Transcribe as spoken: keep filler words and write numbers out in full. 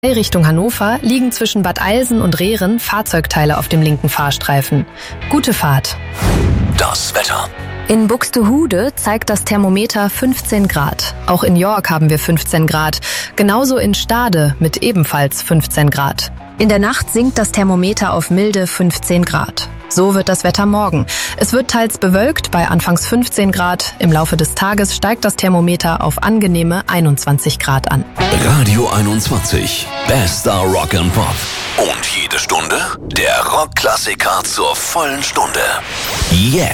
Richtung Hannover liegen zwischen Bad Eilsen und Rehren Fahrzeugteile auf dem linken Fahrstreifen. Gute Fahrt. Das Wetter. In Buxtehude zeigt das Thermometer fünfzehn Grad. Auch in York haben wir fünfzehn Grad. Genauso in Stade mit ebenfalls fünfzehn Grad. In der Nacht sinkt das Thermometer auf milde fünfzehn Grad. So wird das Wetter morgen. Es wird teils bewölkt bei anfangs fünfzehn Grad. Im Laufe des Tages steigt das Thermometer auf angenehme einundzwanzig Grad an. Radio einundzwanzig. Bester Rock and Pop. Und jede Stunde der Rockklassiker zur vollen Stunde. Yeah.